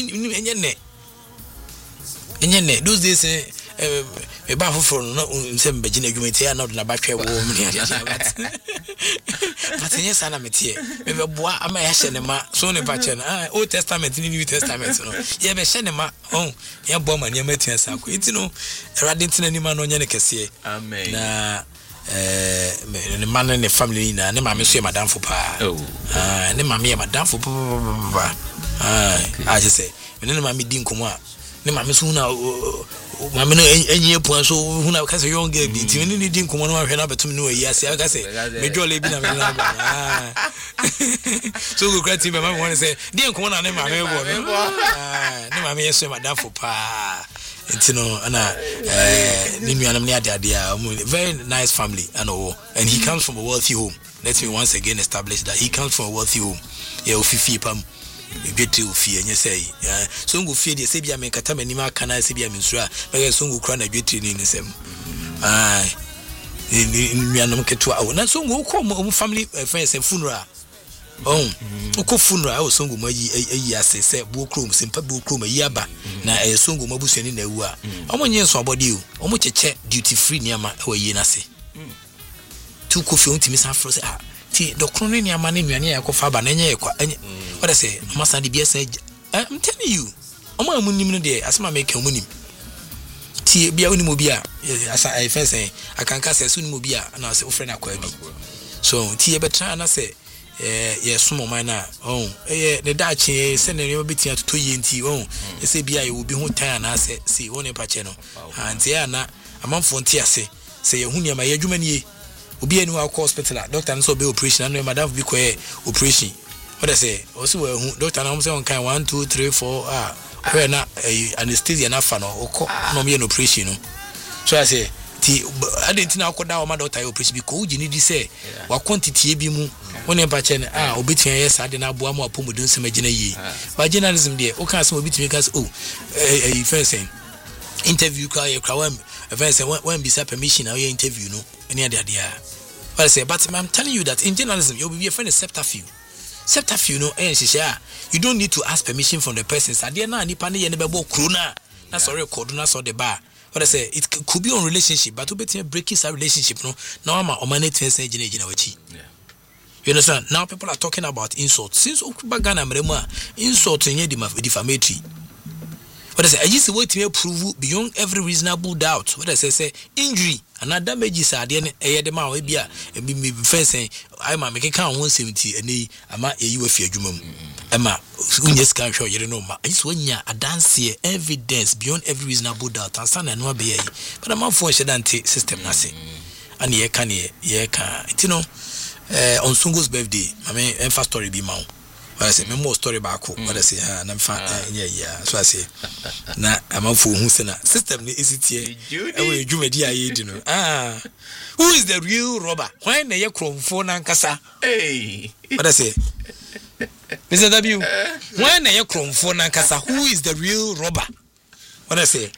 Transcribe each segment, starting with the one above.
enye those days me ba foforo no nsem begina adwumenti ya na do na ba hwe wo me but yes ana metie me be boa ama ya hye ne ma so ne ba che na Old Testament ni New Testament no ye be hye ne ma ya bo ma ne ma tia sa ko enti no erade ntina ni ma no nya ne kese amen na ne man ne family na ne ma me so ye madam fo pa ne ma me ye madam fo pa I just say me ne ma me di nkomo a ne ma me so na ma me no enyi epuan so hu na ka say young girl bi ti me ni di nkomo no ahwe na betum no yi ase aka say me jole bi na me na so go krati me ma me want say di nkomo na ne ma me bo no ne ma me yeso madam fo pa entino ana ni nuanam ne ade very nice family and he comes from a wealthy home. Let me once again establish that he comes from a wealthy home. Ofifi pam get ofi enye say so ngo fie de se bia me kata mani ma kana se bia me nsura be so ngo kra na dwetri ni nsem ni anam keto awo na so ngo ko mo family friends and funeral uko funeral so ngo mayi ase se bu okrom simpa bu okrom ayi aba na so ngo mabusuani na ewu a omonye so abode o omo cheche duty free niama e wayi na se tu ko fi ontimi san fro se ti dokro ne niama ne nuane ya ko fa ba na enye kwa what I say masa di biasa I'm telling you omo amunim no de asema make amunim ti bia oni mo bia asa I fence akanka se so ni mo bia na se ofre na kwa bi so ti e betra na se ye sumo man na ne dachi se ne obetia to ye nti se bia ye obi hu tan na se woni pa che no anti ya na amanfo nti ase se ye hu ne ma ye adwuma nie obi anu akọ hospital doctor no so be operation na madam bi ko operation what I say also hu doctor na say on kan 1 2 3 4 where na anesthesia na fa no okọ no me operation no so I say ti adenti na akoda o ma doctor operation bi ko uji ni di say wa quantity bi mu woni pa che ne obetia yes ade na aboa mu apomodun se magina yi ba journalism de o kan se obetimi ka say first interview ka ye kra when be permission na your interview no any ade what I say but I'm telling you that in journalism you will be a friend of Septafil no you don't need to ask permission from the person ade na nipa ne ye ne bebo kro na sorry record na so the bar what I say it could be on relationship but obetia break his relationship no na ma omanate say gina wachi. You understand? Now people are talking about insults. Since Okubagana Mrema, insult in defamatory. What I say, I just wait to prove beyond every reasonable doubt. What I say injury and not damages are the Edema Webia and be facing. I'm making count 170 and I'm a UFA Jumum. Emma, Unyas can show you know. I just when ya a dance here, evidence beyond every reasonable doubt and son and no be. But I'm unfortunate system nothing. And ye can, you know. On Sungo's birthday, I mean, first story be mount. What I say, me more story back. What I say, I'm fine. Yeah. So I say, na I'm for who's system is it here? You may you know. Who is the real robber? Why na ye chrome phone and kasa? Hey, what I say, Mr. W. Why na ye chrome phone and kasa? Who is the real robber? What I say,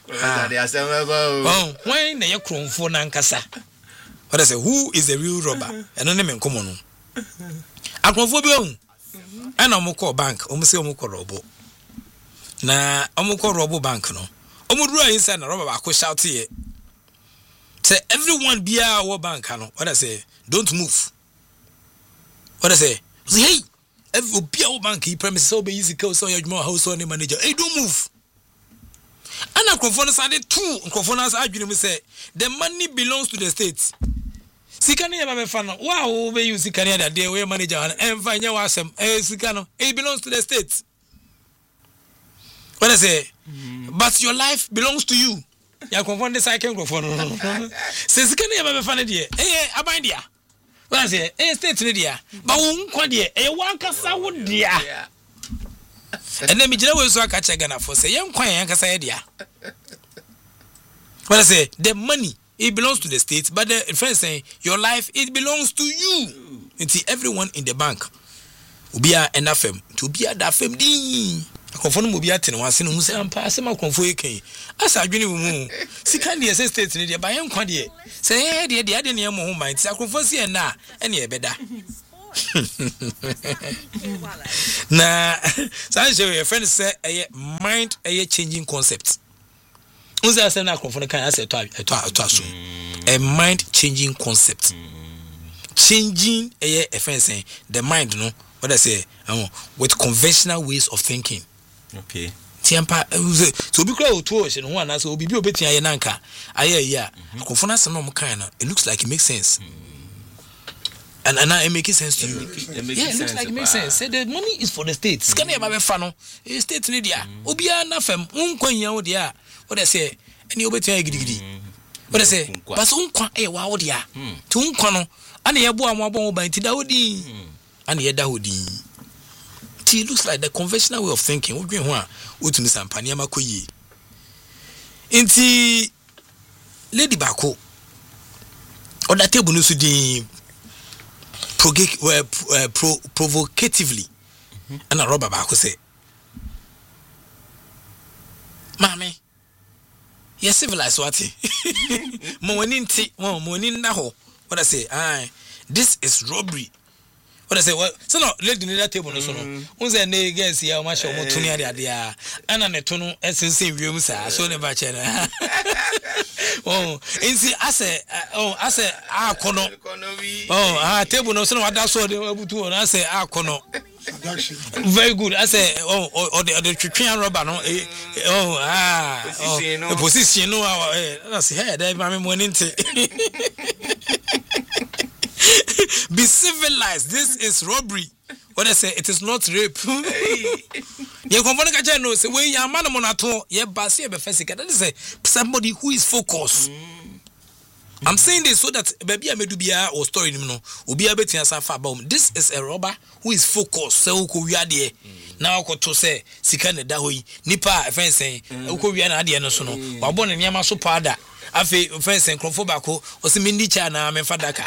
why na ye chrome phone and kasa? What I say, who is the real robber? And no name come on. Akrophobia. And Omoko bank, Omse Omoko robo. Na Omoko robo bank no. Omudura inside na robber ako shout here. Say everyone be our bank no. What I say, don't move. What I say, hey, every be our bank he premises so be easy so your house on manager. Hey, don't move. And Akrophobia said two. Akrophobia argument say the money belongs to the state. Sikani ya mefano wow be you sikani that day we manager and find your asem sikano it belongs to the state. What I say but your life belongs to you. Ya confond the second microphone. Say sikani ya mefano dia aban dia. What I say state ni dia ba won kwa dia wan kasa wo dia. And then me jira we so aka che Ghana for say yen kwan yen kasa dia. What I say the money it belongs to the state, but the friend saying your life it belongs to you. And see everyone in the bank. Ubia NFM to be at that fem din. Confirm Ubia ten was in who say I'm passing my convoy. As I dream moon. See candy as a state in by young quaddy. Say, dear, the other near my mind, sacrifice and na, and ye better. Na say your friend say mind changing concept. Unza say na konfo kan say to so. A mind changing concept. Changing a friend say the mind no what I say with conventional ways of thinking. Okay. Tiampa so bi kura otu o hye no ho ana so obibi obetia ye nanka aye ya konfo na say no mo kan na it looks like it makes sense. And it makes sense to you. It looks like it makes sense. Say the money is for the state. Scan here ba fa no. State ni dia. Obia na fam. Unkwan wo dia. What they say? Any obetia gidigidi. What they say? But unkwan wa wo dia. To unkwan no. Ana ye bo amabo wo ban ti da wodi. Ana ye da wodi. It looks like the conventional way of thinking. Wo dwen ho a wotumi sampani amakoyi. Inti lady bako. Oda table no so din provocatively and a robber back say Mammy yes civilized what morning now what I say this is robbery. What I say, well, so no, lady in that table, no, so no. Who's a nigga, see how much of more to near the idea, and an eternal essence in rooms, so never channel. Oh, and see, I say, kono. Oh, table, no, so what that's what they were able to, and I say, kono. Very good. I say, or the Chicken rubber, no, the position, no, I say, hey, they mammy morning. Be civilized. This is robbery. What I say, it is not rape. You come no say when you man monato, ye basi be physical. That is somebody who is focused. I'm saying this so that baby I do bia or story no obi abetia safa about. This is a robber who is focused. So ko wi ade. Na ko to say sika ne da hoyi. Nipa e fen say ko wi na ade no so no. Wa bo ne niam so pada. Afi fen say krofo bako o se mindi cha na me fadaka.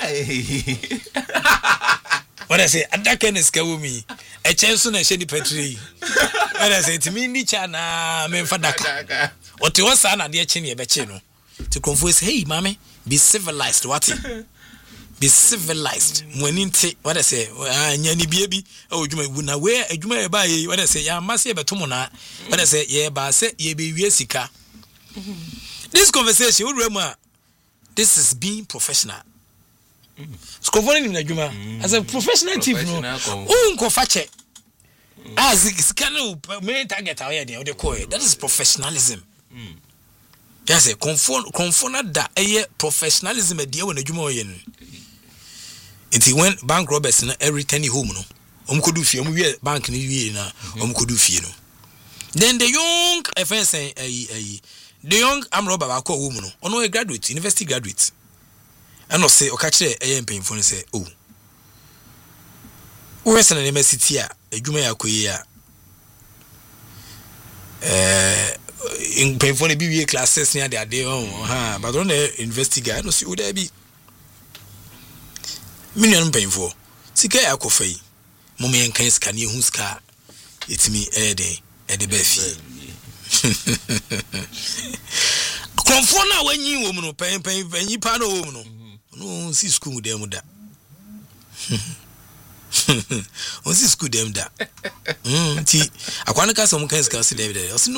What I say, adaka ne ska wo mi. E chenso na hye ni petri. What I say, mindi cha na me fadaka. O te won sa na de chi ne e be chi no. To krofo say, hey mama, be civilized what? Be civilized. Mwaninti what I say, nyani biebi o djuma na we adjuma e ba ye what I say, ya mase e beto mo na. What I say, ye ba se ye be wie sika. This conversation this is being professional. Skovoni ni adjuma as a professional thief no. Unko fache. As sika no main target away there the call. That is professionalism. Yes, confona da professionalism e dia won adwuma oye no. Until when bank robbers na return home no. Omkodu fie omwie bank ni wie na omkodu fie no. Then the young FSN the young robber ba call home no. Ono a graduate, university graduate. And no say okachire painful say oh. Where's an university a adwuma ya koyi a in painful BBA classes near their day but on the investigate no see would there be million painful sika ya kofai mum yen kan ska ne hu ska etimi de befi konfo na wanyi wo mu no pen pa na wo mu no si school dem da on si school dem da ti akwana ka so mu kan ska se David o se no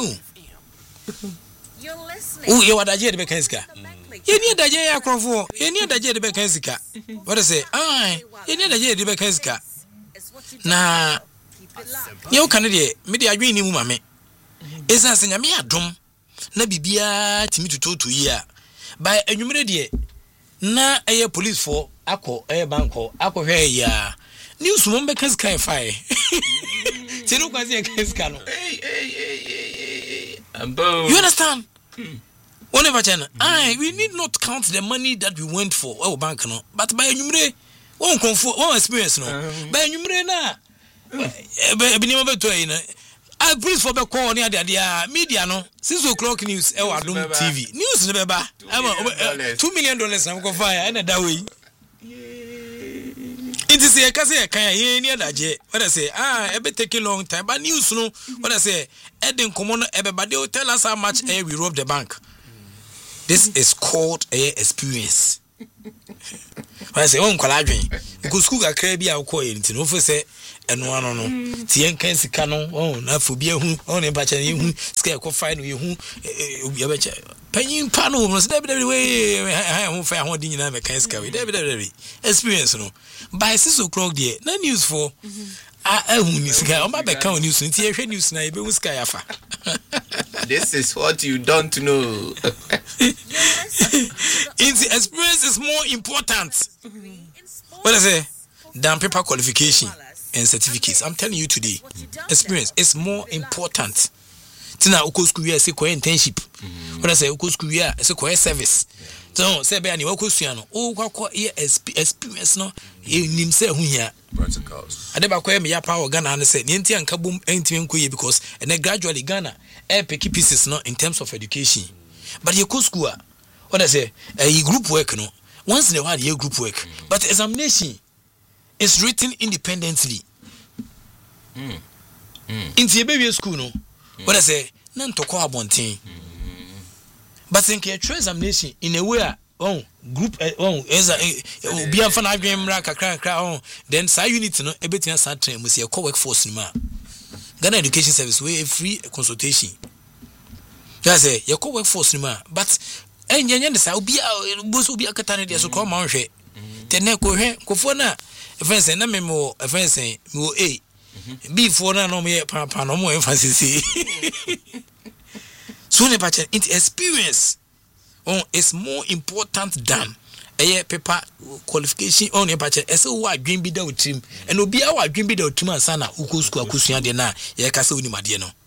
you wadaje de be kan ska ye ni daje ya konfo ye ni daje de be kan ska what say ye ni daje de be kan ska na you kan de me de adwen ni mu mame esa se nyame adom na bibia timi tutoto yi a by anwumre de na eye police for akọ banko akọ hwe ya news mo be kan ska fire ti no kwase kan ska no you understand whenever channel we need not count the money that we went for our bank no but by anwumre won confo won experience no by anwumre na be ni mo be to yi na police for be call near the media no 6 o'clock news e wa Adom TV news ne be ba $2 million na go fire na da way it is a case kan ye ni adaje what I say e be take a long time but news no what I say e den komo no e be bade tell us how much we rob the bank. This is called experience. I say on collagen because school kakra bi a wo koye nti no fo se eno ano no ti yen kan sika no na fo bi ehu on e ba cha ehu sika ko fine no ehu obi a ba cha panyin pa no no se dabi we ha ho fa ho di nyina me kan sika we dabi experience no by 6 o'clock there na news for ehu ni sika o ma be kan news nti e hwe news na e be hu sika ya fa. This is what you don't know. Experience is more important. What I say? Than paper qualification and certificates. I'm telling you today, experience is more important. Tina uko school year say ko internship. What I say uko school year say ko service. So say be ani uko suano. O kwa experience no nim say hu hia. Practicals. Adeba ko me ya power Ghana na say nti anka bom ntimi nko ye because and gradually Ghana pick pieces no in terms of education. But you go school what I say a group work no once in a while you group work but examination is written independently. Into your baby school no what I say nan to call abontin but in your examination in a way group is a be fan adwem ra kakra then say unit no ebetia sa train mo say workforce ni ma Ghana Education Service we free consultation. That's say your workforce ni ma but enyenye ne sa obi akatane de so ko ma hwe tene ko hwe ko fo na efense na memo efense mo a before na no me papa no mo emphasis so ne pacha experience is more important than paper qualification on your pacha ese wo adwen bi da otim and obi a wo adwen bi da otim ansa na uko school akusua de na ye ka se oni made no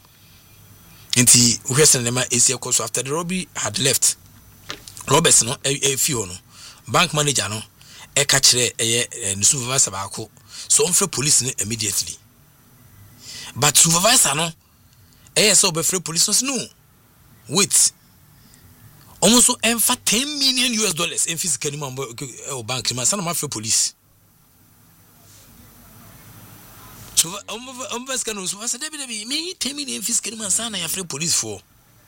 nti uhwese ne ma esi ekoso after the robbery had left Roberts no fio no bank manager no e ka kire the supervisor ba ko so on free police no immediately but supervisor no so be free police no wait almost for $10 million in physical bank man sana ma free police so almost can also say debi me $10 million physical man sana ya free police for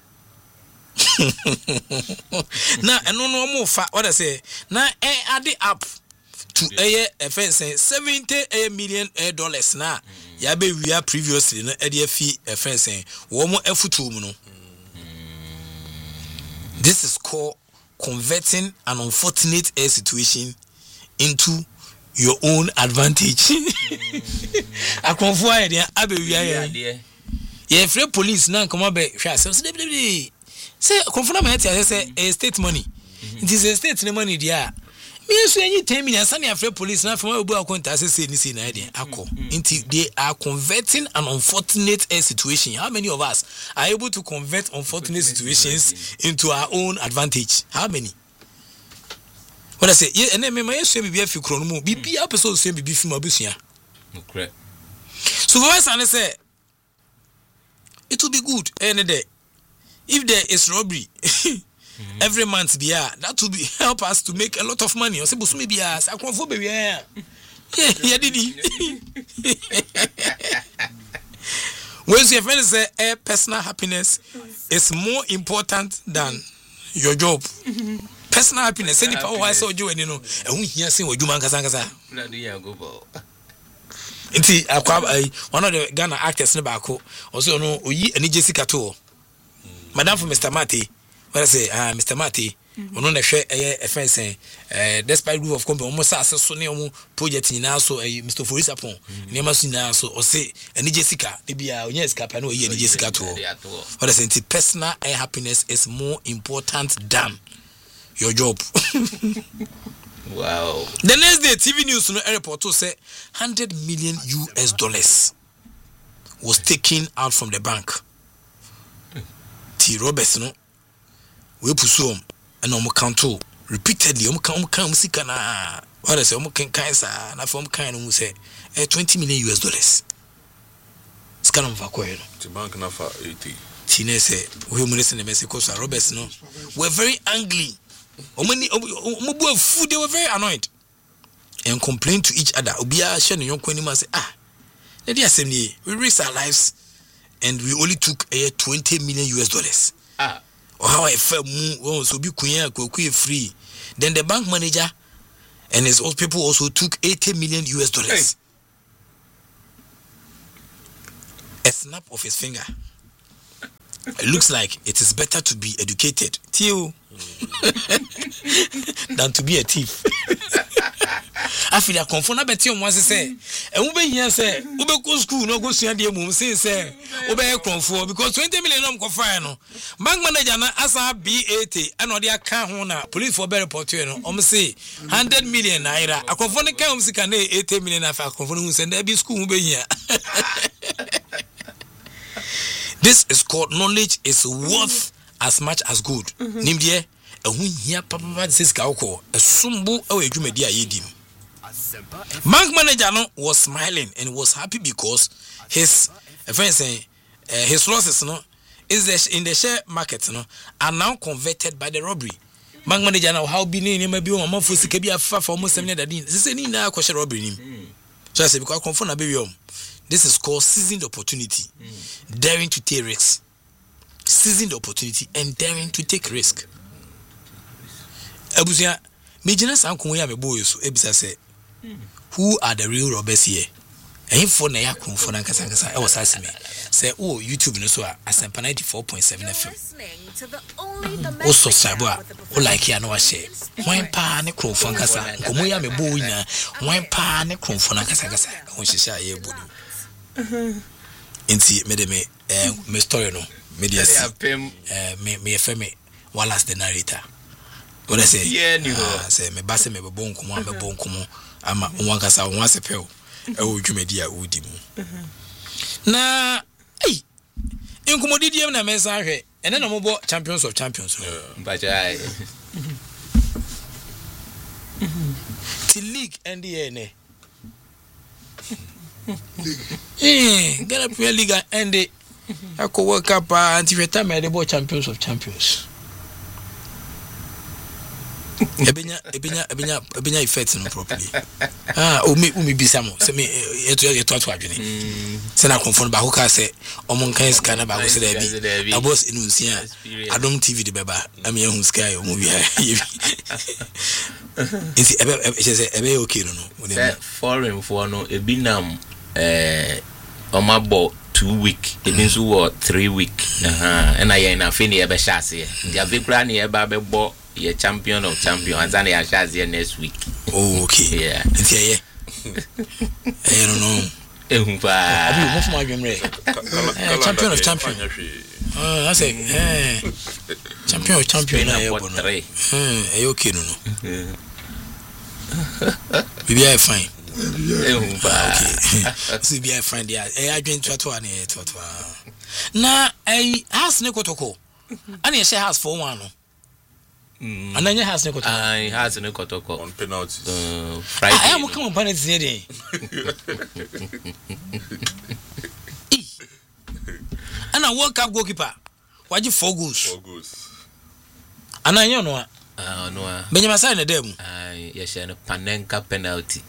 na eno no mo fa what I say na add up to $70 million na ya be we previously no e dey fi fence wo mo afutu mu no. This is called converting an unfortunate situation into your own advantage. I confoy there abewia ye free police na come be hwa say confirm my say state money. It is a state money there. Me so any 10 million sani free police na from obu akonta say ni na there akọ. They are converting an unfortunate situation. How many of us are able to convert unfortunate situations into our own advantage? How many? When I say yeah, and me my so be afi kro no mu bibi episode so bibi fi ma busua. Correct. So voice and say it will be good any day if there is robbery every month that will be help us to make a lot of money. I say busumi bia sa konfo be yeah didi. When your friend say personal happiness is more important than your job. Personal happiness any power why so you no ehun hia sen wadwuma nkasa na do ya go bo nti akwa one of the Ghana actors ne ba ko also no oyi ani Jessica to madam for Mr. Mate what I say Mr. Mate ono na hwe fence despite group of company almost so ne omo project ni na so Mr. Forisa Pon ne ma so na so o say ani Jessica e bia onya escape na oyi ani Jessica to what I say nti personal happiness is more important than your job. Wow. The next day, TV News no report to say $100 million was taken out from the bank. T. Roberts no, we pursue and count repeatedly. Can music na what I say? Cancer na from kind who say $20 million. Scan of acquire. The bank na for 80. Tina say we listen to Mexico. Roberts no, we're very angry. They were very annoyed and complained to each other. Obia share no kwani man say we risked our lives and we only took $20 million. Or how I felt so be kuya free. Then the bank manager and his old people also took $80 million. Hey. A snap of his finger. It looks like it is better to be educated than to be a thief. I feel that confirm beti o say e wo be hia say wo be go school no go sua de mum say wo be confirm because 20 million no go fine no bank manager na asa BAT and o de aka ho na police for be report you no say 100 million naira akonfo ne kan sika na 80 million na fa akonfo no say na be school wo be hia. This is called knowledge is worth as much as good. Nimdie ehun hia papa say sika wo esumbu e adwumadi ayedim. Bank manager no was smiling and was happy because his his losses no is in the share market no are now converted by the robbery. Bank manager now how be ni ma bi o ma fo sika bi afa for almost 7 dadin. Say ni na ko share robbery nim. So I say because confirm na be we this is called seizing the opportunity, daring to take risks. Seizing the opportunity and daring to take risk. Abusia, me jina sanko ya me boy so ebisa say who are the real robbers here? And for na yakun for na kasa kasa e was ask me. Say oh YouTube no so Asempa 94.7 FM. O subscribe o like ya no share. Wan pa ne krofon kasa. Komo ya me boy na wan pa ne krofon na kasa kasa. O hihia ye bodu. Inti me story no me dia me feme Wallace the narrator. What I say? Yeah, ni ho. Say me base me bebo nkomo ama won kasa won asepel e wo dwumadi a wodi mu. Na nkomo didiem na me san hwe ene na mo bo champions of champions. Mbajai. Ti league NDA ne. Get up Premier League and the Ako World Cup until time the champions of champions. Ebenya effect no properly. Umi bisamo. Se me eto adwene. Se na confirm ba ho ka se omon kan ska na ba go se da bi. Abos enu nsia Adom TV de beba. Am ye hu sky omo bi. Inti ebe okay no. Foreign for no ebinam omabo 2 week it means what 3 week and I na fini ebe shase dia vekra na eba be bo ye champion of champions and ya shase next week. Oh okay. Yeah. Inti ye I don't know. Ehumpa abi mo fuma adwemre champion of champion. I say champion of champion na ye bo no. Okay no. Bibi I fine. Okay. So be I find there. I drink to na house ne kotoko. Ani share house for one no. Ananya house ne kotoko. I house ne kotoko on penalties. Friday. I am come on penalties there. And a World Cup goalkeeper. Why you 4 goals? 4 goals. Ananya no. No. Benjamin Sai na dem. Yes, and Panenka penalty.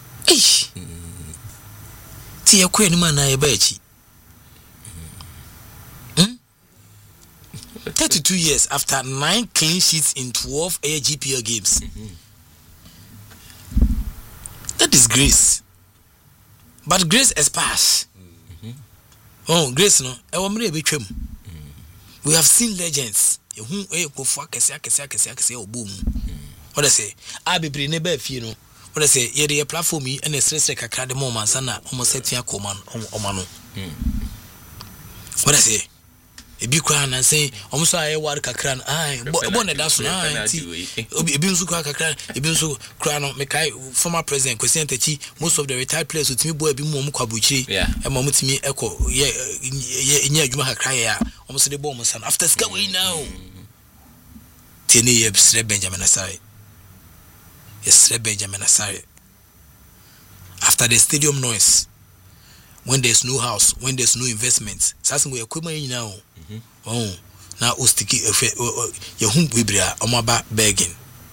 Ti yakwe ni mana ye ba echi. 32 years after 9 clean sheets in 12 AGPL games. That is grace. But grace is pass. Oh, grace no. E wo mre betwam. We have seen legends. Ehun ekofo akese obom. What I say? Bebre ne ba fie no. What I say? Ye platform yi na stress kakra de mo mansa na o mo setia koma no. What I say? Ebi kwa na say o mo so aye war kakra na bo na da so na ti ebi nsu kwa kakra ebi nsu kra no me kai former president Kwesi Ntachi most of the retired players utimi bo ebi mo kwabuchiri e mo mutimi eko ye nya adwuma kakra ya o mo so de bo mo san after ska we now tene ye Sir Benjamin Asare. Sir Benjamin Asare. After the stadium noise, when there's no house, when there's no investment, something we equipment now. Now ostiki your home bibria omaba begging.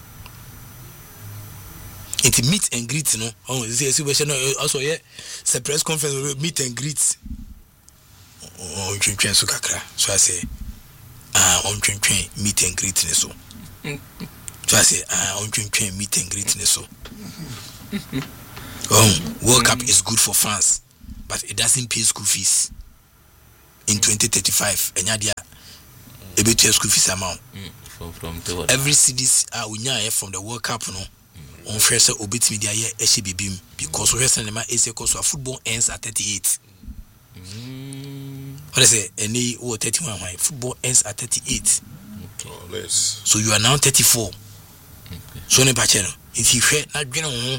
It meet and greet, no. Also the press conference meet and greet. So I say, on meet and greet so. So I say, on train meet and greet so. World Cup is good for fans, but it doesn't pay school fees. In 2035, and yadia, a bit school fees amount. Every cities are from the World Cup, no. On first obit media SBBim because we is a course of football ends at 38. What I say, any 31 football ends at 38. Or less. So you are now 34. So ne bachelor, if you share not going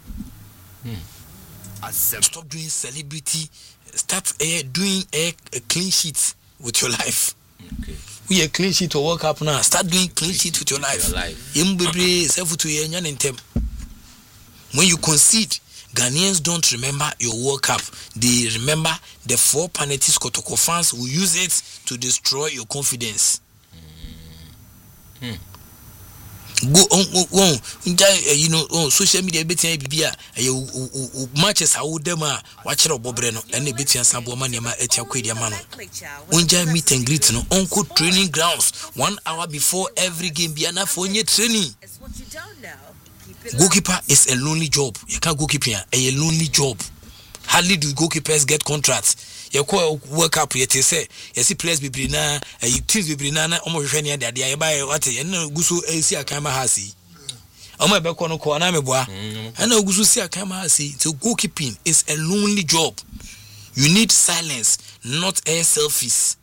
stop doing celebrity, start doing a clean sheet with your life. Okay. We a clean sheet to work up now. Start doing clean sheet with your life. When you concede, Ghanaians don't remember your World Cup. They remember the 4 penalties Kotoko fans will use it to destroy your confidence. Go on, you know, social media betting matches. I would them watch it Bobreno and the betting Sambo Manema Etiaquadia Mano. Unja meet and greet no uncle training grounds 1 hour before every game. Be enough for your training. Goalkeeper is a lonely job. You can't goalkeep here. A lonely job. Hardly do goalkeepers get contracts. You call World Cup. You say you see players be brina. You teams be brina. Almost any other day. You buy what? You know gusu see a camera hasi. Almost be kono kono me boa. I know gusu see a camera hasi. So goalkeeping is a lonely job. You need silence, not air selfies.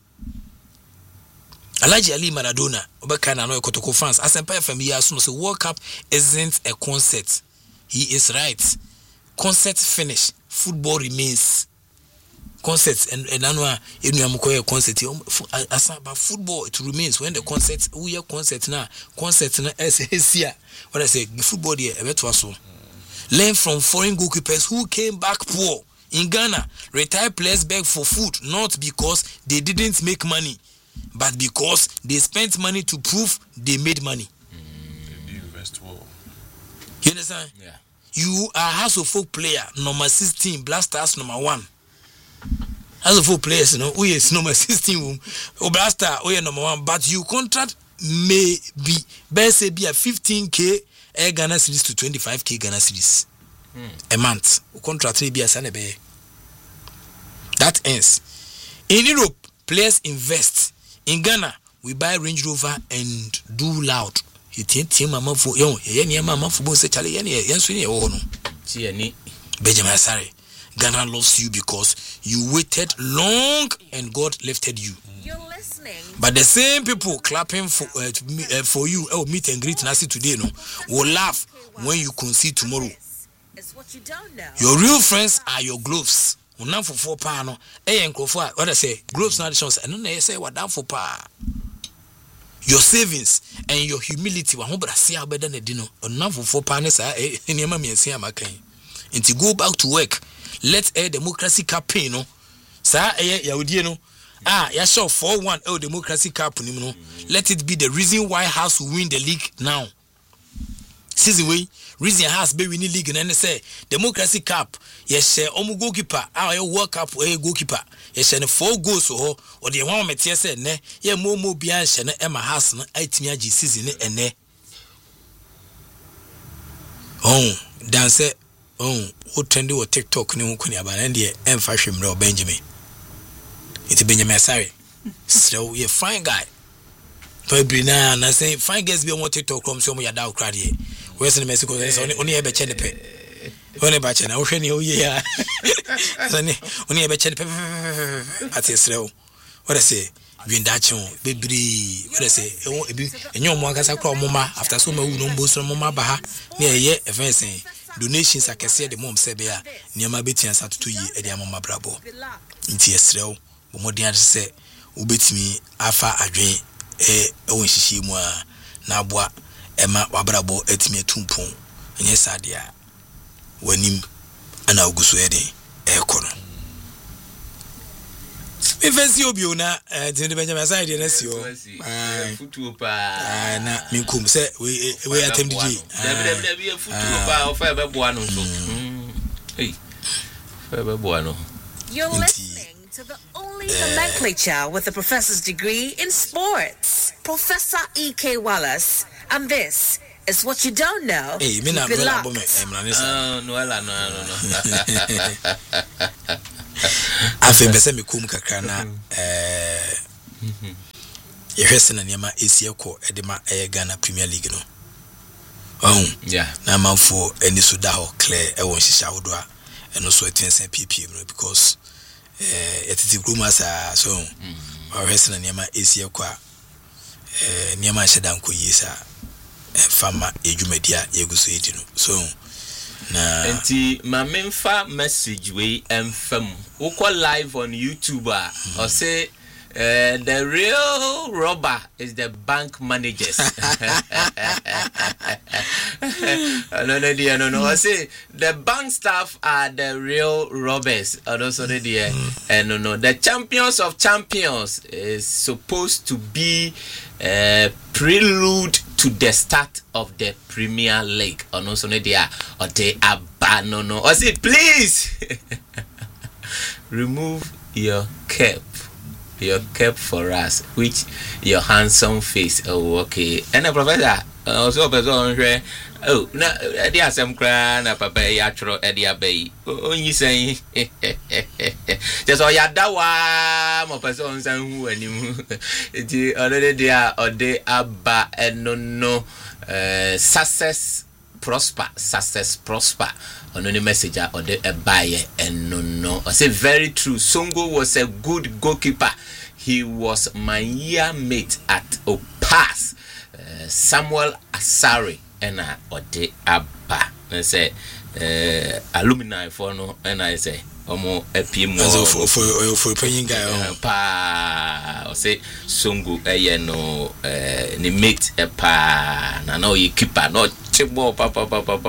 Alaji Ali Maradona, Obekana no Kotoko fans. As a from here, so World Cup isn't a concert. He is right. Concert finish, football remains. Concerts and anwa enuamukoye concert but football it remains when the concert we are concert na SSia. What I say, football there so. Learn from foreign goalkeepers who came back poor. In Ghana, retired players beg for food not because they didn't make money, but because they spent money to prove they made money. They invest well. You understand? Yeah. You are House of Folk player number 16, Blasters number 1. House of Folk players, you know, we is number 16, Blaster, we are number 1, but you contract may be best be a 15k Ghana cedis to 25k Ghana cedis a month. Contract may be a sanebe. That ends. In Europe, players invest. In Ghana, we buy Range Rover and do loud. You think mama for mama for say Charlie Benjamin Asare. Ghana loves you because you waited long and God lifted you. You're listening. But the same people clapping for you, meet and greet Nasi today, no, will laugh when you concede tomorrow. It's what you don't know. Your real friends are your gloves. Unam for 4 pounds, no. What I say, gloves not the chance. And then they say what down for pa. Your savings and your humility. Wa hobra see better than dino. Unam for 4 pounds. Any mammy and say makai. And to go back to work. Let a democracy cap pay no. Sa ya no. Ya show 4-1 democracy cap no. Let it be the reason why House will win the league now. Season way reason House be winning league and say democracy cap. Yes, omu goalkeeper. Our World Cup goalkeeper. Yes, 4 goals or the one me tie say ne. Ye mo bia hye na Emma House no atimi agi season ne ene. Dance who trendy or TikTok ni hukuni abana ndiye emfa hwemre Benjamin. It's Benjamin sorry. So you fine guy. Probably na say fine guys be on TikTok come so mo ya da crowd here. Where's the Mexico only ebe che pe. Only ba che na wo hwe ni o ye ya. Only ebe che pe. At Israel. What I say? Win that chon bebre. What I say? Enyo mo akasa kra omoma after so ma wu no mbo so omoma ba ha. Na ye event donations akese de mom sebe a niam betia satoto yi e de amoma brabo nti esrew bomodin ade se obetimi afa adwen won hihie mu a na aboa ema wabrabo atimi atumpon enye sade a wanim ana oguso e de ekono Ifesi obi na tinde Benjamin side na si o futu pa na minkum se we atem DJ WWE futu pa o fa be boa no so hey fa be boa no. You're listening to the only nomenclature with a professor's degree in sports, Professor E.K. Wallace, and this is what you don't know. Hey, me na Keep it no locked. Afi bese me kum kakra na yehwese na niema esi ekọ edema Ghana Premier League no. Yeah. Na manfo eni so da ho clear e won hihya wodo a eno so etense ppm no because etiti grumasa so yehwese na niema esi ekọ a niema hyeda nko yisa fama edwumadia yeguso edi no so na enti ma memfa message we emfam uko live on YouTube or say the real robber is the bank managers. No. I say the bank staff are the real robbers. And also the champions of champions is supposed to be prelude to the start of the Premier League. And also or they abandon. I say please remove your cap. Your cap for us, which your handsome face. Oh, okay. And a professor, also person, oh, na the some cry, na papa, yatro, Eddie Bay. Oh, you say, just all ya dawa, my persons and who and you, the other day, or they abba and no, success prosper. On any messenger or the buyer and no. I say very true. Songo was a good goalkeeper. He was my year mate at Opas. Samuel Asari and I or the Abba. I say alumni for no and I say omo epim for paying guy pa I say Songo no ni mate a pa na no you keeper not papa.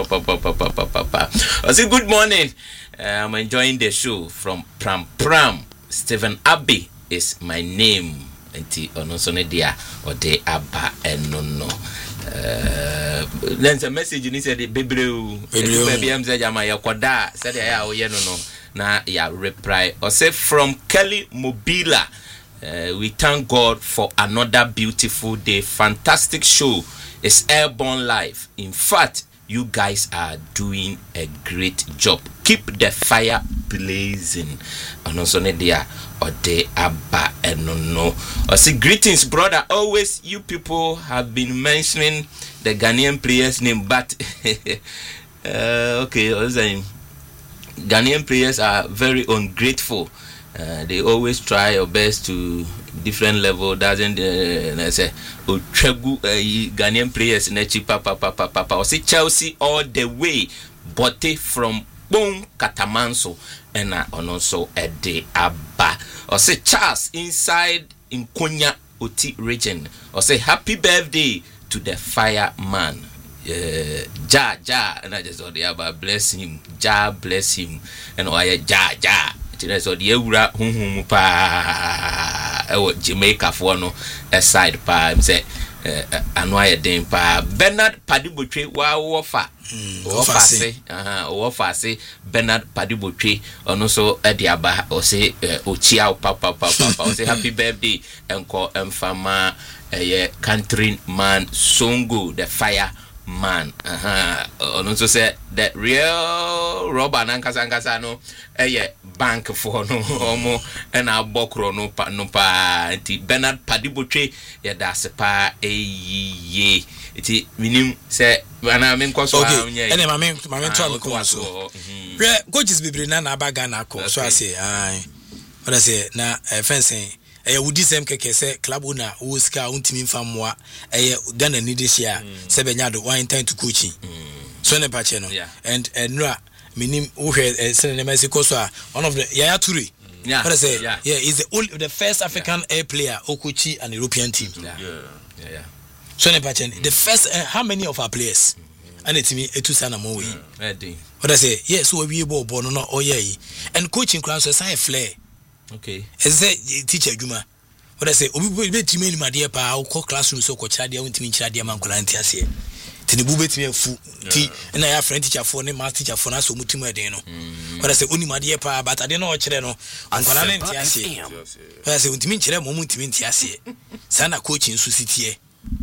I say good morning. I'm enjoying the show from Pram. Stephen Abbey is my name. Enti onosone dia or de Abba and no. Then a message you said bebreu. Baby am say jama ya kwada said ya o ye no na ya reply. Or say from Kelly Mobila. We thank God for another beautiful day. Fantastic show. It's Airborne Live. In fact, you guys are doing a great job. Keep the fire blazing. And also, Nadia or de Abba and no. I say greetings, brother. Always, you people have been mentioning the Ghanaian players' name, but okay, I was saying Ghanaian players are very ungrateful. They always try your best to different level. Doesn't I say Ghanaian players nechi papa. I say Chelsea all the way, Bote from Boom Katamanso and also at the Abba. I say Charles inside in Konya Oti region. I say happy birthday to the fireman. Ja and I just saw the Abba bless him. Ja bless him and I ja. So the Eura pa Jamaica for no aside pa say anwaya den pa Bernard Padibotwe wa wofa say Bernard Padibotwe ono so ediaba o say ochia papa o say happy birthday enko emfama country man Songo the fire man ono so say the real robber nankasa no bank for no omo and abokro no pa nti Bernard Padibotwe ya dasepa ye iti minim say wana menkoso okay ene mame to amkoso coaches bibiri na abaga na ko so ase what I say na fencing wudi sem keke se club owner wo ska untimi mfamoa Ghana leadership se benya do one time to coaching so ne pache no and no minim uhwe se ne mesi koso one of the Yaya Toure what I say is the first African air player okuchi an European team so ne pache the first how many of our players and it me etu sana mo we what I say so we bo no and coaching class so say flair. Okay. As a teacher Juma. What I say, Obi bet me my dear pa or classroom so coach Chadia went to me Chadia man Colantias. Tini bubet me a fool tea and I have friend teacher for name master teacher for us so mutima deno. What I say, only my dear pa, but I don't know what channel. I'm gonna say, I say, Untimin Chile moment to Mintiasi. Sana coaching Susiti.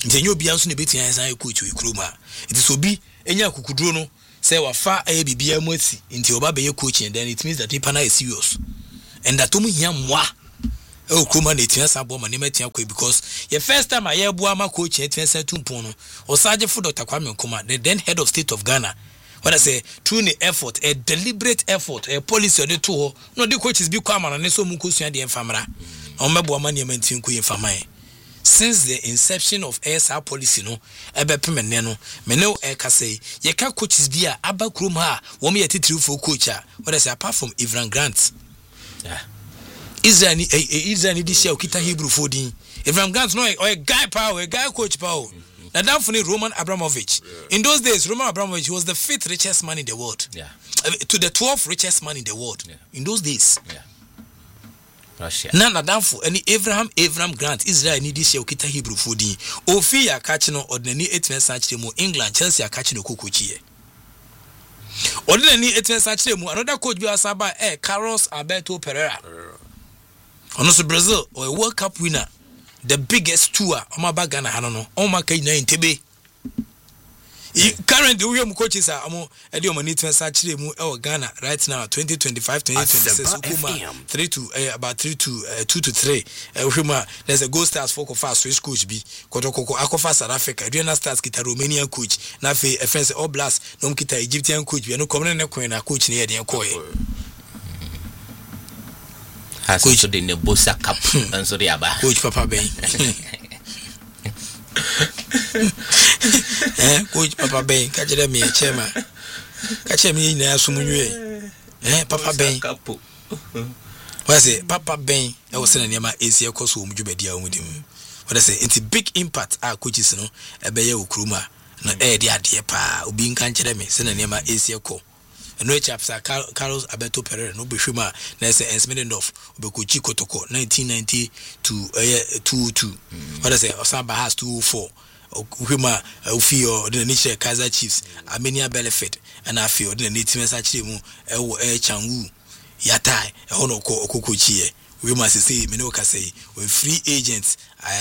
ntenyo bia nso ne betia san coach we kroma it is obi enya kukuduro no say wafa bibia mu asi nti oba be coach and then it means that people are serious and that omu hia mwa kroma na tia sabo ma ne metia kwa because the first time I bu ama coach tia san tumpon no osaje for Dr. Kwame Nkrumah the then head of state of Ghana. What I say, through the effort, a deliberate effort, a policy on the tour, no, the coaches be come and so Mukusia the Infamara, on my Buamani maintain Queen Famai. Since the inception of ASR policy, no, Ebe Pimeneno, Meno Eka say, ye can coaches be a Abba Krumha, one year titru for coacher. What I say, apart from Ivran Grant, is there any this year, Kita Hebrew 14? Ivran Grant, no, or a guy power, a guy coach power. Now, down for Roman Abramovich. In those days, Roman Abramovich was the 5th richest man in the world. Yeah. To the 12th richest man in the world. Yeah. In those days. Yeah. Russia. Now, down for any Abraham Grant, Israel need this year, Kita Hebrew 14. Ofia catching on the 18th century, England, Chelsea are catching a Kukuchi. Ordinary 18th century, another coach be Asaba, Carlos Alberto Pereira. And also Brazil, or a World Cup winner. The biggest tour Omaba Ghana Hanono Omaka in Tebe. Currently we have coaches are Edio Manit Sachi mu Ghana right now 2025 2026 Ukuma 3 to about 3 to 2 to 3 there's a Gold Stars Foco Fast Swiss coach B Kotoko Akofa South Africa Diana Stars kita Romanian coach na fe offense All Blacks no kita Egyptian coach we no come na coin na coach ne dey koy has coach the Nebosa Cup and so they are coach Papa Ben coach Papa Ben catch them here chairman catch me na sumunwe Papa Ben was it Papa Ben I was saying na AC course wo mujubedi a omudim what I say it's big impact our coaches no ebeye okruma na dey ade pa obi nka nkyere me say na nema AC ko no chapsa Carlos Alberto Pereira no behwema na say Ensmedendorf obekochi Kotoko 1990 to 22 what I say Osaba has 204 Uhima Ufio the nature Kaizer Chiefs Armenia benefit and I feel the native actually mu Changu Yatai ono ko okokochi we must say Minoka say we free agents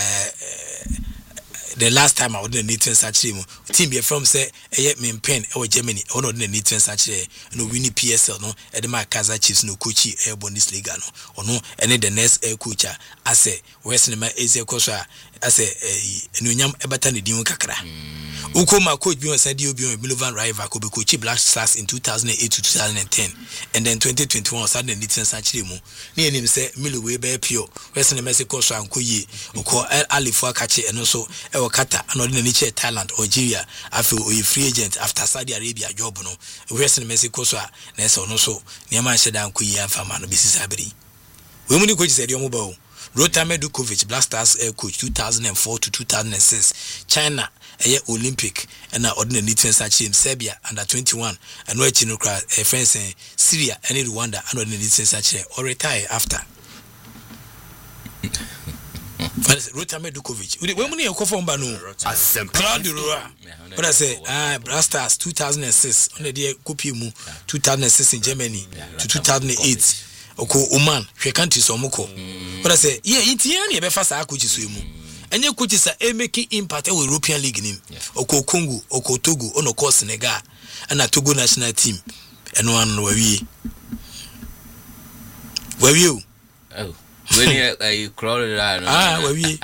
the last time I was in the native actually team be from say me pen or Germany ono the native actually no winning PSL no edema Kaizer Chiefs no coachy Bundesliga no ono any the next coach I say Western Asia Kosa I say enunyam ebata ne din kakra ukoma coach bi on Sadio Obi Milovan Rival ko be coach Black Stars in 2008 to 2010 and then 2021 started the native actually mu ne enim say Milo we be pure Western Mexico so ankoyi uko Alifo akache eno so e Kata and ordinary Thailand Algeria after a free agent after Saudi Arabia job no Western Mexico so na so no so niam sheda ankoyi amfama no bisi sabiri we mu ni coach said yomo Rotamed Dukovic Black Stars coach 2004 to 2006 China Olympic and ordinary team Serbia under 21 and no chinokra France Syria and Rwanda and ordinary team or retire after Rotamed Dukovic we money e from banu Claudio Roa but I say Black Stars 2006 on the copy mu 2006 in Germany to 2008 Oko Oman hwe countries omoko but I say yeah itian e be fa sa coach so mu enye coaches are making impact in European League nim oko Congo oko Togo ono ko Senegal and Togo national team eno an no wawie oh when you crawl around wawie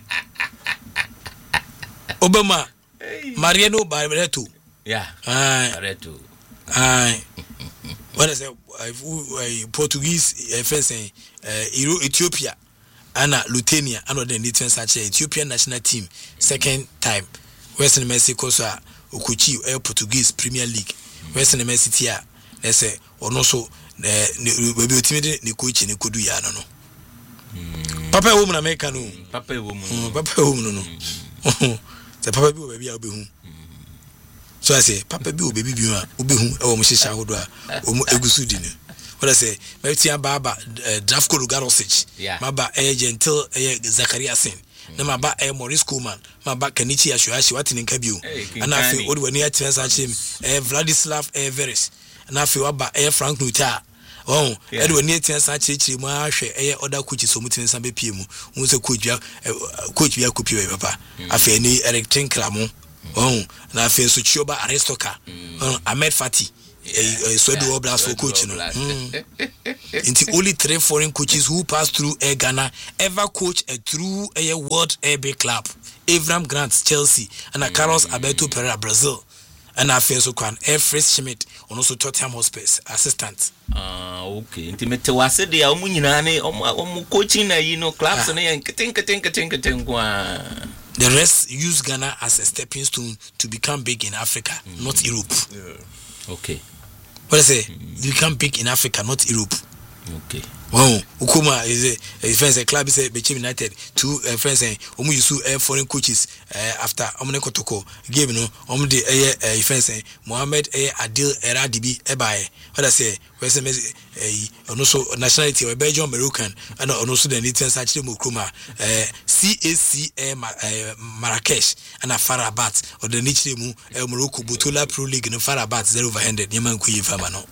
Obama Mariano Barreto yeah Barreto what I say Portuguese first Ethiopia and Lithuania and the native such Ethiopian national team second time Western Mexico so Okuchi Portuguese Premier League Western Mexico they say ono so we be ultimate ni coach ni kodu ya no papa wo mu na America no papa wo mu no se papa bi wo baby a obehu so I say papa bi wo baby bi a obehu e wo mo hihia hodo a wo mo egusu di ni what I say Metia Baba Drafko Lugarosic maba gentle Zakaria Sin na maba Maurice Koeman maba Kenichi Ashuashi watini nkabio and afi odi wani atena sa chim Vladislav Veres na afi waba Frank Nuta oh edo ne tia sa chechiri mu ahwe eye other coaches so mutin sa be pie mu won se coach bia kopi we papa afa ni Eric Tinkra mu oh na afa so Chioba Aristoka Ahmed Fati so do oblas for coach no into only 3 foreign coaches who passed through Ghana ever coach a true world big club. Avram Grant Chelsea and Carlos Alberto Pereira Brazil and afa so kwan Efres Schmidt on also Tottenham Hotspur assistant. Okay. Intimate wase dia omu nyina ne omu coaching na clubs na yan keting kwa. The rest use Ghana as a stepping stone to become big in Africa, not Europe. Yeah. Okay. What I say? Become big in Africa, not Europe. Okay. Wow, Ukuma is a friends a club is a Bechem United. 2 friends omu yusu foreign coaches after Omne Kotoko game no omde friends Mohammed Adil Eradibi ebae. What I say? Where's also nationality or Belgian Moroccan and also the Nitians actually Mukuma CAC Marrakesh and a Farabat or the Nichimu Morocco Butula Pro League in Farabat 0/100 Yaman Kuyi Famano.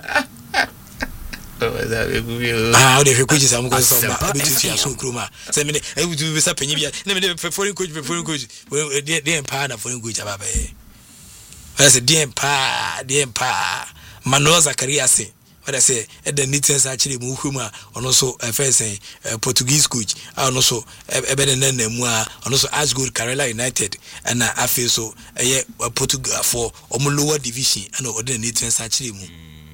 Ah, the coaches am going some to so kroma. Say me e would be sa penyi bia. Na me foreign coach dey empower na foreign coach ababa e. I say dey empower Manuel Zakaria say. What I say at the Nitens actually mu huma on also first Portuguese coach and also ebeden mu on also Ashgood Karela United and I feel so Portugal for lower division and the Nitens actually mu.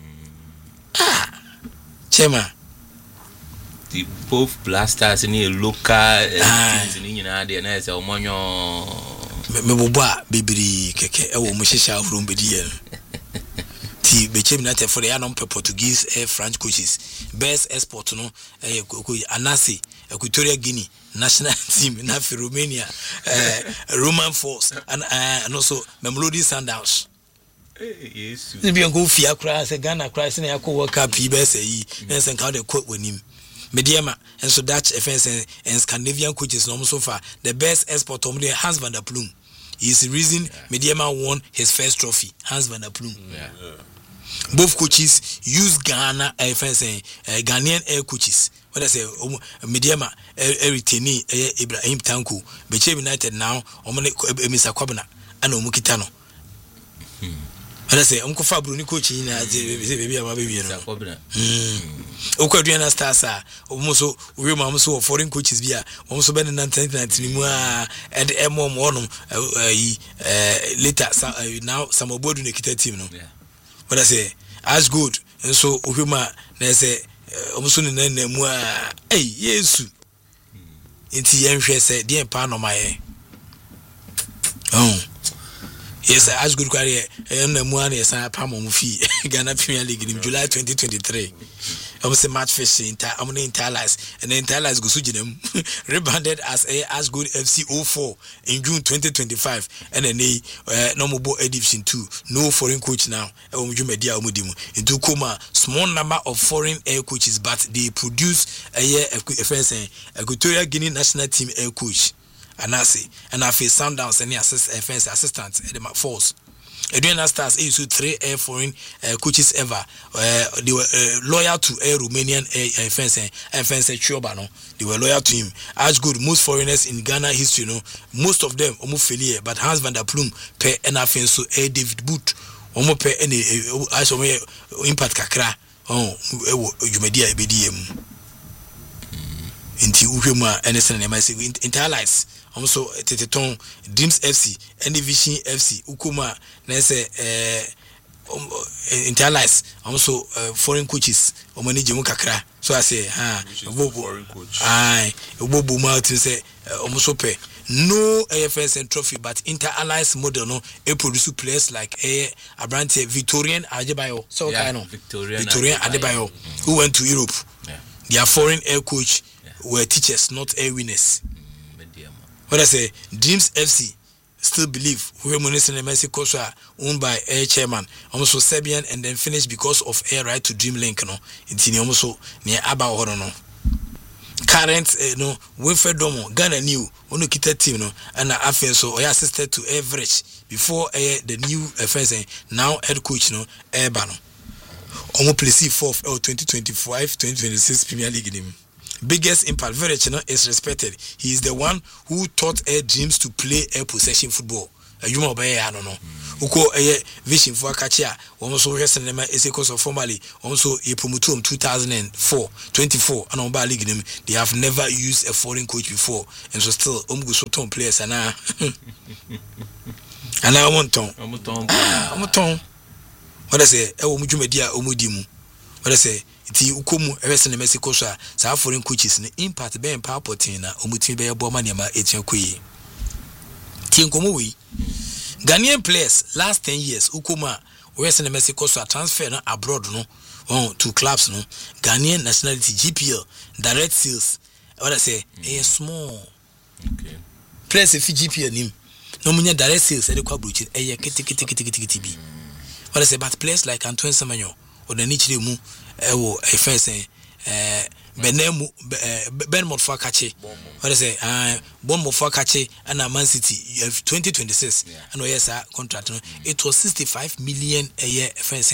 Chema the both blasters in a local teams in United and as a monyo me boba bibiri keke e wo mo hihia from bediye ti Bechem United for the anon Portuguese French coaches best export no Anasi Equatorial Guinea national team na Romania Roman Force and also Mamelodi Sundowns. Yes. Be go fia cry say Ghana cry say na World Cup best yi na say count the quote wanim mediama and so Dutch offense and Scandinavian coaches no so far the best export of Hans van der Ploem. He is the reason Mediama won his first trophy. Hans van der Ploem. Both coaches use Ghana Ghanaian coaches. What I say Mediama retain Ibrahim Tanko Bechem United now omone Mr. Kwabena and Omukitano. What I say, Uncle Fabru coaching baby ama baby no. Ukwaduna stars almost we almost foreign coaches bia almost been in 1990 mu and emom wonom later now some obodu ne kita team no. What I say as good and so uhuma na say almost ne na mu yesu nti yenhwe say dey pa no my yes, as good career and Muani is a Pamo fee Ghana Premier League in July 2023. I was a match fishing entire lives and the entire lives go sujinem rebranded as good FC 04 in June 2025 and then no more edition 2 no foreign coach now media into coma small number of foreign air coaches but they produce a Equatorial Guinea national team air coach. Anasi and I face Sundowns and offense assistants at the force. Adriana Stars used 3 air foreign coaches ever. They were loyal to air Romanian offense Chioba. They were loyal to him. As good most foreigners in Ghana history, most of them almost failure. But Hans van der Ploem per NFN so David Boot almost per any impact kakra. You media BDM. Inti uhema NSN and MSC entire lives. Also Teteton Dreams FC and Vision FC Ukuma Nese entire lives. Also foreign coaches omani jemu kakra. So I say foreign coach. Bobo Martin say almost pay no AFS and trophy but inter allies model no produce players like Abrante Victorian Adebayo. So Victorian Adebayo who went to Europe. Their foreign air coach were teachers, not air winners. What I say, Dreams FC still believe we Munison and Mexico owned by air chairman, almost Serbian, and then finished because of air right to Dreamlink. No, it's in almost near Aba or no. Current Wilfred Domo Ghana new Onukita team no and I feel so I assisted to average before the new offense now head coach no Airbano. Omo play C4 2025-2026 Premier League nim. Biggest impact very is respected. He is the one who taught Air Dreams to play air possession football. You know I don't know. Uko vision for Kachia, almost cinema is a course of formally, also a promotum 2024 and on Bar League. They have never used a foreign coach before, and so still Soton players and I want Tom. I'm a Tom. What I say, Mujumedia Omudimu. What I say, it's Ukumu, Eres and Mexico, South foreign coaches in impact being power potina, Omuti Bear Bomaniama, Etiokui. Tinkomui. Ghanaian players last 10 years Ukuma West in Mexico so transfer no abroad no to clubs no Ghanaian nationality GPL direct sales what I say small okay players if GPL nim no munya direct sales e dey kwa brochi kiti bi what I say but players like Antoine Semenyo or the nichire mu wo e first Benemu Ben Mofakache. What I say? Bon Mofakache and Man City 2026. And yes, contract. It was 65 million a year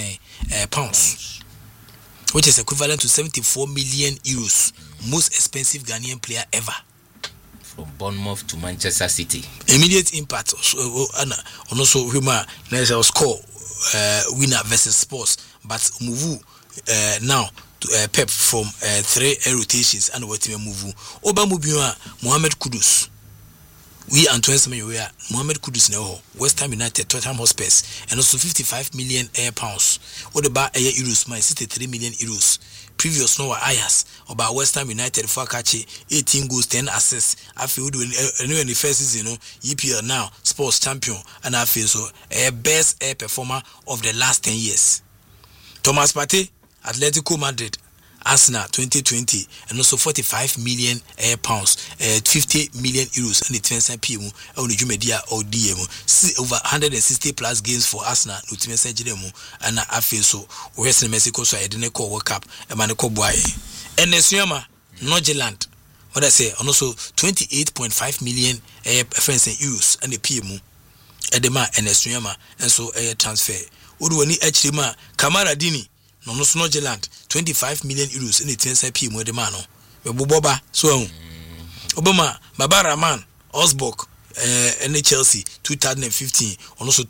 pounds, which is equivalent to 74 million euros. Most expensive Ghanaian player ever. From Bournemouth to Manchester City. Immediate impact. And also Rima score winner versus Sports, but Muvu now. Pep from 3 rotations and what we move. Oba Mubiwa, Mohamed Kudus. We Antoine Semenyo, Mohamed Kudus now, West Ham United, Tottenham Hotspur, and also 55 million pounds. Or the bar euros, my 63 million euros. Previous no Ayas, about West Ham United for Kachi, 18 goals, 10 assists. I feel in the first season, EPL now, sports champion, and I feel so a best performer of the last 10 years. Thomas Partey, Atletico Madrid, Arsenal 2020, and also 45 million pounds, 50 million euros, and the 20 PM on the Jumedia or DM, over 160 plus games for Arsenal, and I feel so. West Mexico, so I didn't call World Cup, and Manako Boy. And the Suyama, Nogeland, what I say, and also 28.5 million euros, and the PM, Edema, and the Suyama, and so a transfer. Udwani Echima, Kamara Dini. No Nogeland 25 million euros in the 10 PM with the man. Boba so Obama Babara man Osbok and Chelsea 2015 on also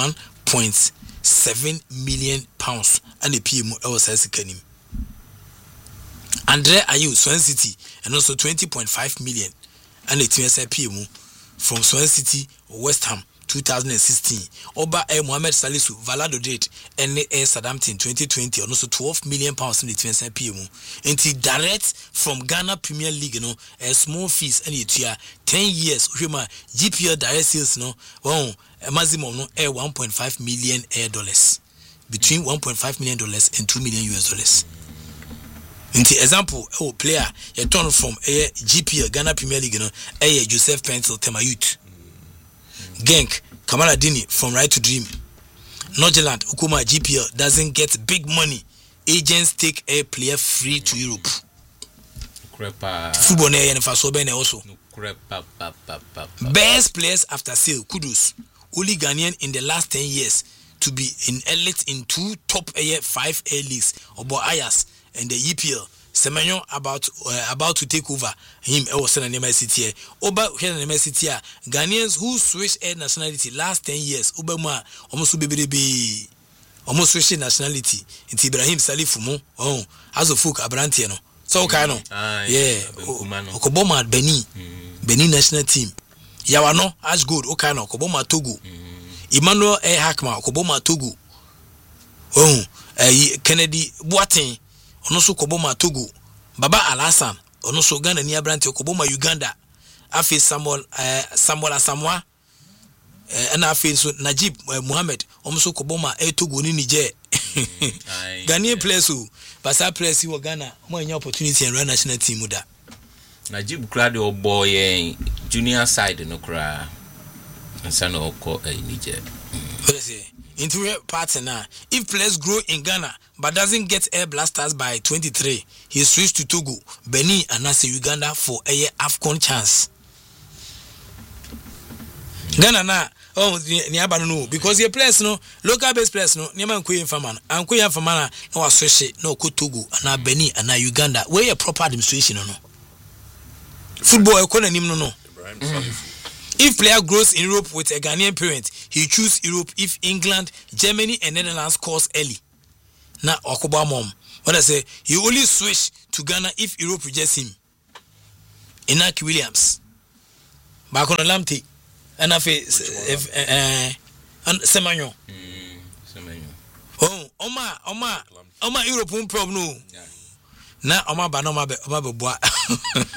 21.7 million pounds and the PM was Kanim. Andre Ayew Swansea City and also 20.5 million and the 10 PM from Swansea City West Ham 2016. Oba Mohamed Salisu Valladolid and Southampton 2020 and also 12 million pounds in the 20 PM. Into direct from Ghana Premier League, you know, a small fees and it 10 years. GPL direct sales, no, well, a maximum no $1.5 million dollars. Between $1.5 million and $2 million US. Into example, player you turn from a GPL Ghana Premier League, you know, Joseph Pencil Temayut. Genk, Kamara Dini from Right to Dream. Nogeland, Ukuma GPL doesn't get big money. Agents take a player free to Europe. Football also. Best players after sale, Kudus. Only Ghanaian in the last 10 years to be in elite in 2 top 5 A leagues. Obo Ayas and the EPL. Semenyo about to take over him. Was an MSCT. Oba here in MSCT. Ghanaians who switched nationality last 10 years. Obama almost be almost switched nationality. It's Ibrahim Salifumo. Oh, as a folk Abrantiano. So kind of yeah. Okoboma Benin national team. Yawano as good. Okano Okoboma Togo. Emmanuel Hakma Okoboma Togo. Oh, Kennedy Boateng. Onoso Koboma Togo, Baba Alasan, Onoso Ghana ni Abranti Koboma Uganda, Afi Samuel Asamoah, and Afi so Najib Mohammed, Onoso Koboma Togo ni Niger. Ghanaian players who, but some players who Ghana, more any opportunity and run national team with that. Najib Krado boy junior side no cry, and son of Niger. What I say? Interior partner. If players grow in Ghana but doesn't get Air Blasters by 23, he switched to Togo, Benin, and Nasa Uganda for a AFCON chance. Ghana na oh ni aba no because your players no local based players no niam ankoye mfama no ankoye mfama na wasoshe na okotogo na Benin na Uganda where a proper administration no football economy no if player grows in Europe with a Ghanaian parent he choose Europe if England Germany and Netherlands scores early na okoba mom what I say he only switch to Ghana if Europe rejects him Inaki Williams back on Lamte and afi and Semanyo oh oma Europe problem no na oma ba no ma be boa